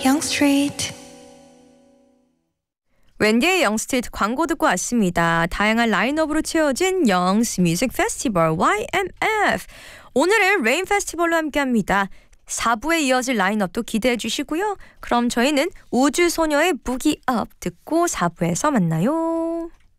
Young Street. 웬디의 영스트리트 광고 듣고 왔습니다. 다양한 라인업으로 채워진 영스 뮤직 페스티벌 YMF. 오늘은 레인 페스티벌로 함께합니다. 4부에 이어질 라인업도 기대해 주시고요. 그럼 저희는 우주소녀의 부기업 듣고 4부에서 만나요.